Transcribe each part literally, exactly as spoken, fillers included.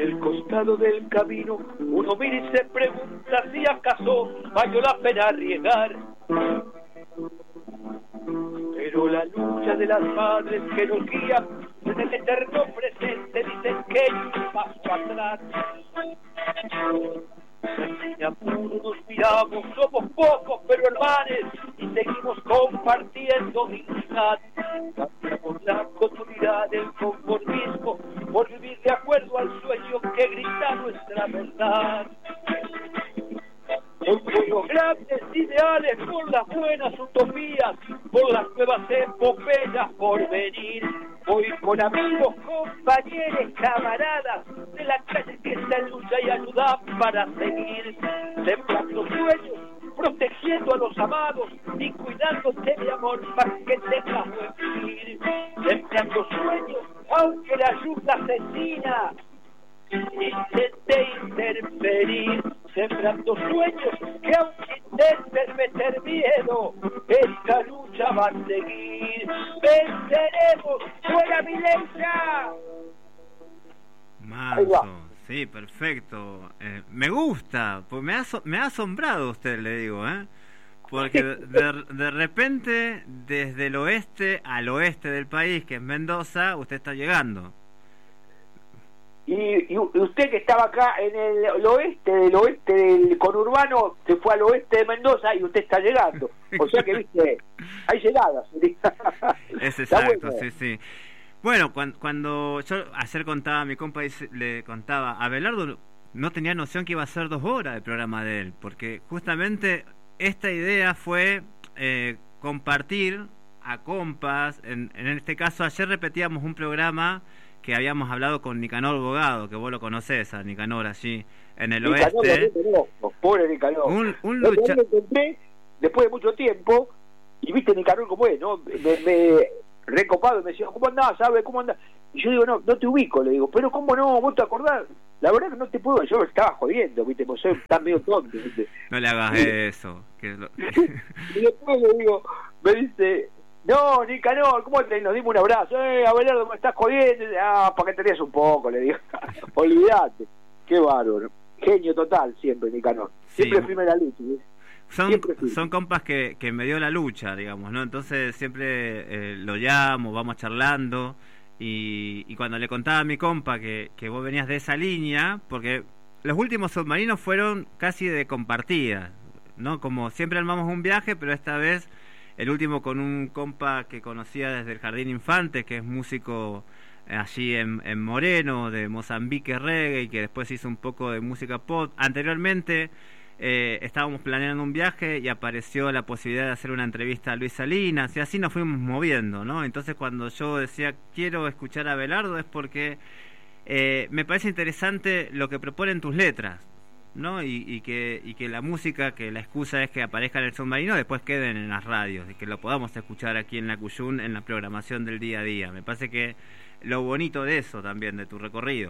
el costado del camino uno mira y se pregunta si acaso valió la pena arriesgar. Pero la lucha de las madres que nos guían en el eterno presente dicen que hay un paso atrás. Sin apuro nos miramos, somos pocos pero hermanes y seguimos compartiendo dignidad. Cambiamos la comunidad del conformismo por vivir de acuerdo al sueño que grita nuestra verdad. Por los grandes ideales, por las buenas utopías, por las nuevas epopeyas por venir. Voy con amigos, compañeros, camaradas de la calle que está en lucha y ayuda para seguir. Sembrando sueños, protegiendo a los amados y cuidándote de amor para que tengas buen vivir. Sembrando sueños, aunque la lluvia asesina intente interferir, sembrando sueños que aunque intenten meter miedo, esta lucha va a seguir. ¡Venceremos! ¡Fuera violencia! Manso, sí, perfecto. Eh, me gusta, pues me ha, me ha asombrado usted, le digo, ¿eh? Porque de, de repente, desde el oeste al oeste del país, que es Mendoza, usted está llegando. Y, y usted que estaba acá en el, el oeste del oeste del conurbano se fue al oeste de Mendoza y usted está llegando, o sea que viste, hay llegadas. Es exacto, bueno. sí, sí. Bueno, cuando, cuando yo ayer contaba a mi compa y le contaba, Abelardo no tenía noción que iba a ser dos horas el programa de él, porque justamente esta idea fue eh, compartir a compas, en, en este caso ayer repetíamos un programa que habíamos hablado con Nicanor Bogado, que vos lo conocés a Nicanor allí en el Nicanor, oeste. No, pobre Nicanor. Un, un lucha... me encontré después de mucho tiempo, y viste Nicanor como es, ¿no? Me, me recopado y me decía, ¿cómo andás? ¿Sabes? ¿Cómo andás? Y yo digo, no, no te ubico, le digo, pero ¿cómo no? ¿Vos te acordás? La verdad que no te puedo, yo estaba jodiendo, viste, pues soy tan medio tonto, viste. No le hagas y, eso. Que lo... y después le digo, me dice... No, Nicanor, ¿cómo te? Nos dimos un abrazo. Eh, Abelardo, ¿me estás jodiendo? Ah, para que te rías un poco, le digo. Olvídate. Qué bárbaro. Genio total siempre, Nicanor. Siempre sí. primera lucha. ¿eh? Son, son compas que, que me dio la lucha, digamos, ¿no? Entonces siempre eh, lo llamo, vamos charlando. Y, y cuando le contaba a mi compa que, que vos venías de esa línea, porque los últimos submarinos fueron casi de compartida, ¿no? Como siempre armamos un viaje, pero esta vez... El último con un compa que conocía desde el Jardín Infantes, que es músico allí en, en Moreno, de Mozambique Reggae, y que después hizo un poco de música pop. Anteriormente eh, estábamos planeando un viaje y apareció la posibilidad de hacer una entrevista a Luis Salinas, y así nos fuimos moviendo, ¿no? Entonces cuando yo decía quiero escuchar a Abelardo es porque eh, me parece interesante lo que proponen tus letras, ¿no? Y, y que y que la música, que la excusa es que aparezca en el submarino, después queden en las radios y que lo podamos escuchar aquí en la Cuyún en la programación del día a día. Me parece que lo bonito de eso también, de tu recorrido.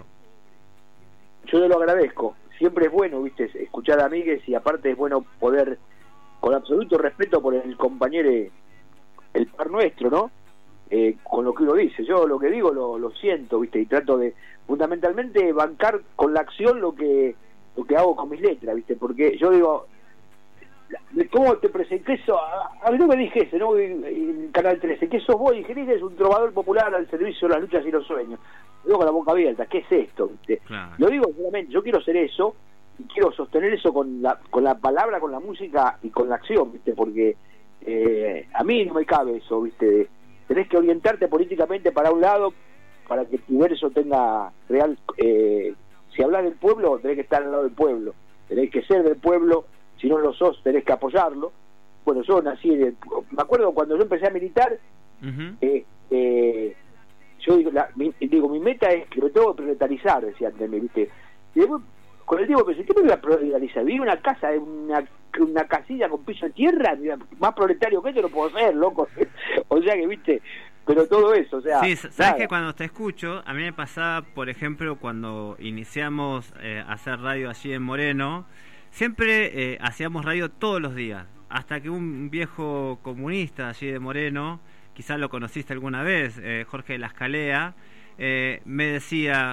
Yo lo agradezco. Siempre es bueno, viste, escuchar a amigues, y aparte es bueno poder, con absoluto respeto por el compañero, el par nuestro, ¿no? Eh, con lo que uno dice. Yo lo que digo lo, lo siento, viste, y trato de fundamentalmente bancar con la acción lo que lo que hago con mis letras, ¿viste? Porque yo digo, ¿cómo te presenté eso? A mí no me dijese, ¿no? En Canal trece, ¿qué sos vos? Y dije, es un trovador popular al servicio de las luchas y los sueños. Digo con la boca abierta, ¿qué es esto? ¿Viste? Claro. Lo digo solamente, yo quiero ser eso, y quiero sostener eso con la con la palabra, con la música y con la acción, ¿viste? Porque eh, a mí no me cabe eso, ¿viste? Tenés que orientarte políticamente para un lado, para que tu verso tenga real... Eh, si hablas del pueblo, tenés que estar al lado del pueblo, tenés que ser del pueblo, si no lo sos, tenés que apoyarlo. Bueno, yo nací, de, me acuerdo cuando yo empecé a militar, uh-huh. eh, eh, yo digo, la, mi, digo, mi meta es que me tengo que proletarizar, decía antes, ¿viste? Y después, con el tiempo pensé, ¿qué me voy a proletarizar? Vivir en una casa, una, una casilla con piso de tierra, más proletario que esto no puedo ser, loco. O sea que, ¿viste? Pero todo eso, o sea... Sí, sabes nada. Que cuando te escucho, a mí me pasaba, por ejemplo, cuando iniciamos eh, a hacer radio allí en Moreno, siempre eh, hacíamos radio todos los días, hasta que un viejo comunista allí de Moreno, quizás lo conociste alguna vez, eh, Jorge de la Escalea, eh, me decía,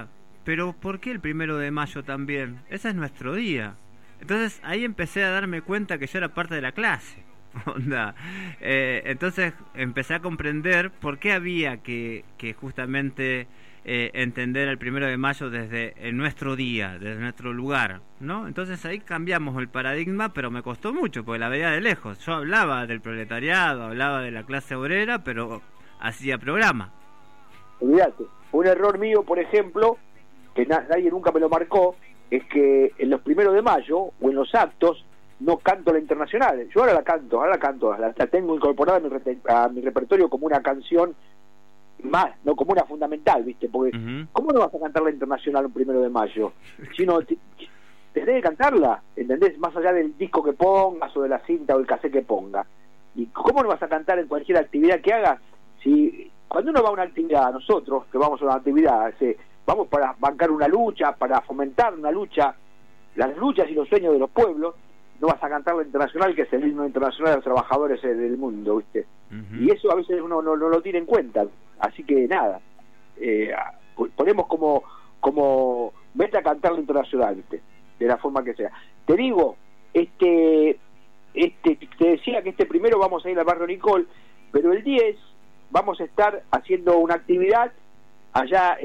pero ¿por qué el primero de mayo también? Ese es nuestro día. Entonces ahí empecé a darme cuenta que yo era parte de la clase. Onda. Eh, entonces empecé a comprender por qué había que, que justamente eh, entender el primero de mayo desde el nuestro día, desde nuestro lugar, ¿no? Entonces ahí cambiamos el paradigma, pero me costó mucho porque la veía de lejos. Yo hablaba del proletariado, hablaba de la clase obrera, pero hacía programa. Olvídate, un error mío, por ejemplo, que na- nadie nunca me lo marcó, es que en los primeros de mayo o en los actos no canto la internacional. Yo ahora la canto, ahora la canto, la, la tengo incorporada a mi, re- a mi repertorio como una canción más, no como una fundamental, ¿viste? Porque uh-huh. ¿Cómo no vas a cantar la internacional un primero de mayo? Si no, te, tenés que cantarla, ¿entendés? Más allá del disco que pongas o de la cinta o el cassette que pongas. ¿Y cómo no vas a cantar en cualquier actividad que hagas? Si cuando uno va a una actividad, nosotros que vamos a una actividad, ese, vamos para bancar una lucha, para fomentar una lucha, las luchas y los sueños de los pueblos, no vas a cantar la internacional, que es el himno internacional de los trabajadores del mundo, ¿viste? Uh-huh. Y eso a veces uno no, no lo tiene en cuenta. Así que nada, eh, ponemos como como vete a cantar la internacional, ¿viste? De la forma que sea. Te digo, este este te decía que este primero vamos a ir al barrio Nicol, pero el diez vamos a estar haciendo una actividad allá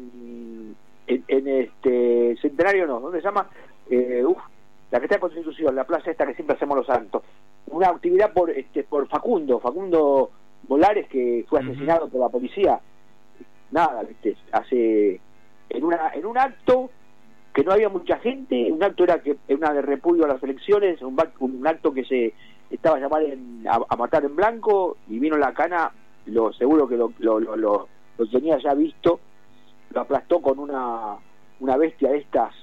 en en, en este Centenario, no, ¿dónde se llama? Eh, uf, la que está en Constitución, la plaza esta que siempre hacemos los actos, una actividad por este por Facundo, Facundo Molares, que fue asesinado uh-huh. por la policía. Nada, ¿viste? Hace en una en un acto que no había mucha gente, un acto era que una de repudio a las elecciones, un, un acto que se estaba llamado en, a, a matar en blanco, y vino la cana, lo seguro que lo lo, lo, lo, lo tenía ya visto, lo aplastó con una una bestia de estas,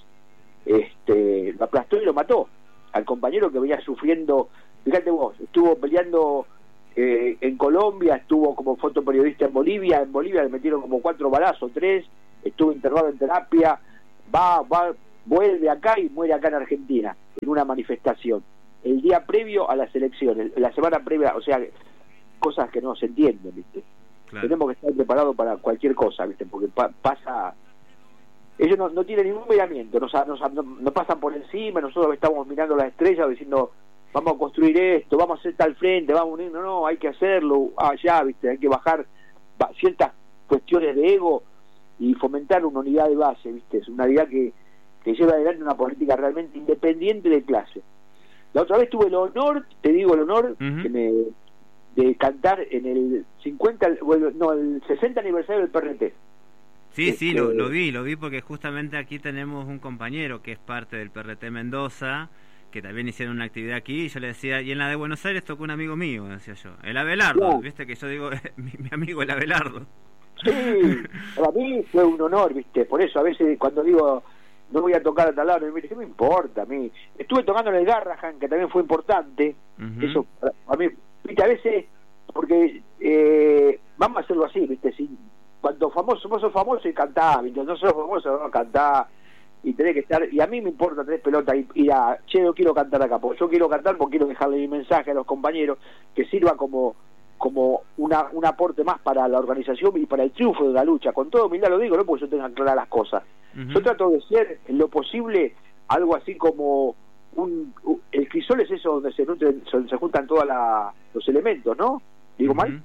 este lo aplastó y lo mató al compañero que venía sufriendo. Fíjate vos, estuvo peleando eh, en Colombia, estuvo como fotoperiodista en Bolivia, en Bolivia le metieron como cuatro balazos, tres, estuvo internado en terapia, va, va, vuelve acá y muere acá en Argentina, en una manifestación, el día previo a las elecciones, la semana previa, o sea, cosas que no se entienden, ¿viste? Claro. Tenemos que estar preparados para cualquier cosa, ¿viste? Porque pa- pasa... Ellos no, no tienen ningún miramiento, nos, nos, nos, nos pasan por encima, nosotros estamos mirando las estrellas diciendo, vamos a construir esto, vamos a hacer tal frente, vamos a unir, no, no, hay que hacerlo allá, ¿viste? Hay que bajar ciertas cuestiones de ego y fomentar una unidad de base, ¿viste? Es una unidad que, que lleva adelante una política realmente independiente de clase. La otra vez tuve el honor, te digo el honor, uh-huh. que me, de cantar en el cincuenta, bueno, no, el sesenta aniversario del P R T. Sí, este... sí, lo, lo vi, lo vi porque justamente aquí tenemos un compañero que es parte del P R T Mendoza, que también hicieron una actividad aquí, y yo le decía, y en la de Buenos Aires tocó un amigo mío, decía yo, el Abelardo, yeah. Viste que yo digo, mi, mi amigo el Abelardo. Sí, para mí fue un honor, viste, por eso a veces cuando digo, no voy a tocar a tal lado, me dice, ¿qué me importa a mí? Estuve tocando en el Garrahan, que también fue importante, uh-huh. Eso, a mí, viste, a veces, porque eh, vamos a hacerlo así, viste, si, cuando famoso, vos sos famoso y cantás, viste, no sos famoso, no cantás, y tenés que estar, y a mí me importa tres pelotas y ir a, che, yo quiero cantar acá, porque yo quiero cantar porque quiero dejarle mi mensaje a los compañeros, que sirva como como una un aporte más para la organización y para el triunfo de la lucha. Con toda humildad lo digo, no porque yo tenga claras las cosas. Uh-huh. Yo trato de ser, en lo posible, algo así como un, un el crisol es eso donde se nutren, se juntan todos los elementos, ¿no? ¿Digo uh-huh. mal?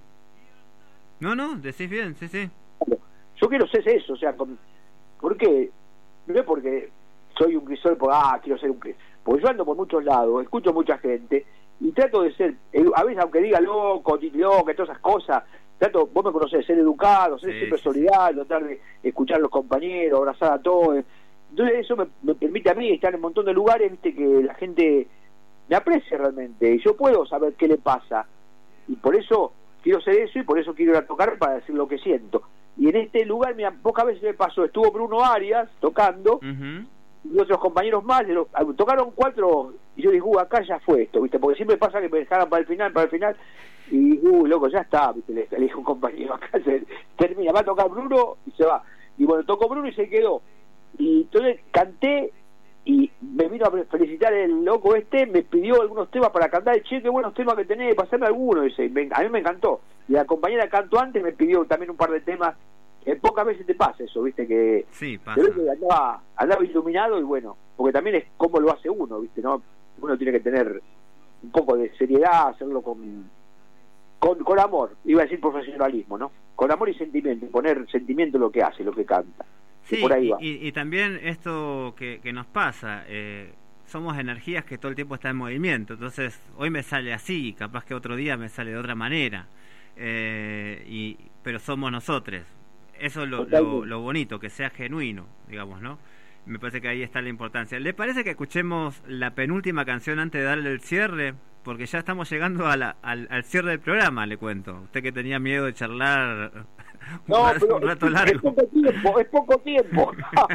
No, no, decís bien, sí, sí. Yo quiero ser eso, o sea, con, ¿por qué? No es porque soy un crisol, porque, ah, quiero ser un crisol. Porque yo ando por muchos lados, escucho mucha gente, y trato de ser, a veces aunque diga loco, loco, todas esas cosas, trato, vos me conocés, ser educado, ser sí, siempre sí, solidario, sí. Tratar de escuchar a los compañeros, abrazar a todos. Entonces eso me, me permite a mí estar en un montón de lugares, viste, que la gente me aprecia realmente, y yo puedo saber qué le pasa, y por eso quiero ser eso, y por eso quiero ir a tocar para decir lo que siento. Y en este lugar, mira, pocas veces me pasó, estuvo Bruno Arias tocando, uh-huh. y otros compañeros más, los, tocaron cuatro, y yo digo, uh, acá ya fue esto, ¿viste? Porque siempre pasa que me dejaran para el final, para el final, y, uh, loco, ya está, ¿viste? Le, le dijo un compañero, acá se termina, va a tocar Bruno, y se va. Y bueno, tocó Bruno y se quedó. Y entonces canté, y me vino a felicitar el loco este, me pidió algunos temas para cantar, che, qué buenos temas que tenés, pasarme algunos, dice, me, a mí me encantó. Y la compañera que cantó antes me pidió también un par de temas eh, pocas veces te pasa eso, viste, que, sí, pasa. que andaba, andaba iluminado y bueno, porque también es como lo hace uno, viste, ¿no? Uno tiene que tener un poco de seriedad, hacerlo con, con, con amor, iba a decir profesionalismo, ¿no? Con amor y sentimiento, poner sentimiento en lo que hace, lo que canta. Sí, y, por ahí va. Y, y también esto que, que nos pasa, eh, somos energías que todo el tiempo están en movimiento, entonces hoy me sale así, capaz que otro día me sale de otra manera, eh, y pero somos nosotros, eso es lo, lo, lo bonito, que sea genuino, digamos, ¿no? Me parece que ahí está la importancia. ¿Le parece que escuchemos la penúltima canción antes de darle el cierre? Porque ya estamos llegando a la, al, al cierre del programa, le cuento. Usted que tenía miedo de charlar no, un, pero un rato es, largo. Es poco tiempo, es poco tiempo.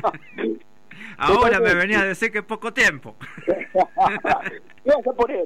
Ahora me venía a decir que es poco tiempo. ¿Qué vas a poner?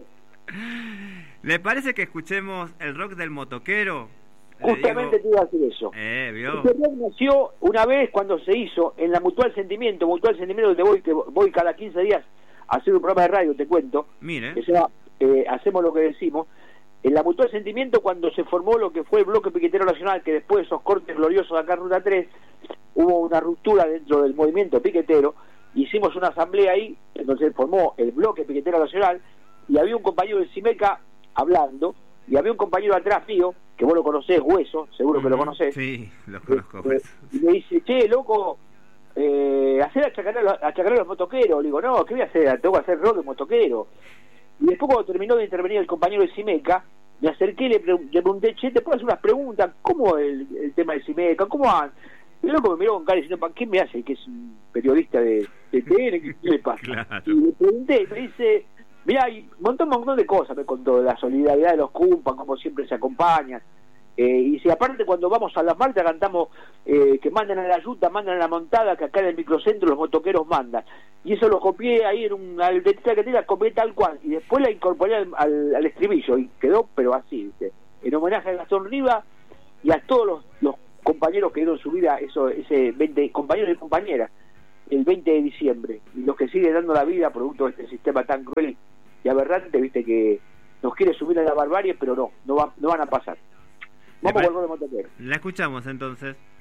¿Le parece que escuchemos el rock del motoquero? Justamente te iba a decir eso. Eh, ¿vio? Este rock nació una vez cuando se hizo en la Mutual Sentimiento, Mutual Sentimiento donde voy, que voy cada quince días a hacer un programa de radio, te cuento. Mire. Que se llama eh, Hacemos lo que decimos. En la Mutual Sentimiento, cuando se formó lo que fue el Bloque Piquetero Nacional, que después de esos cortes gloriosos de acá en Ruta tres, hubo una ruptura dentro del movimiento piquetero, hicimos una asamblea ahí, entonces formó el Bloque Piquetero Nacional, y había un compañero de Cimeca hablando, y había un compañero atrás mío, que vos lo conocés, Hueso, seguro que lo conocés. Sí, lo conozco, eh, Hueso. Y me dice, che, loco, eh, hacer a chacarero a chacarero los motoqueros. Le digo, no, ¿qué voy a hacer? Tengo que hacer rock de motoquero. Y después cuando terminó de intervenir el compañero de Cimeca, me acerqué y le, pre le pregunté, che, ¿te puedo hacer unas preguntas? ¿Cómo el, el tema de Cimeca? ¿Cómo van? Y el loco me miró con cara diciendo, ¿para qué me hace? Que es un periodista de, de T N, ¿qué le pasa? Claro. Y le pregunté, y me dice, mirá, y montó un montón de cosas, me contó, de la solidaridad de los cumpas, como siempre se acompañan. Eh, y si aparte cuando vamos a las marchas cantamos eh, que mandan a la yuta, mandan a la montada, que acá en el microcentro los motoqueros mandan, y eso lo copié ahí en un al que la copié tal cual, y después la incorporé al, al, al estribillo y quedó pero así, ¿viste? En homenaje a Gastón Rivas y a todos los, los compañeros que dieron su vida, eso, ese veinte compañeros y compañeras, el veinte de diciembre, y los que siguen dando la vida producto de este sistema tan cruel y aberrante, viste, que nos quiere subir a la barbarie, pero no, no, va, no van a pasar. Vamos a volver de motoquero. La escuchamos entonces.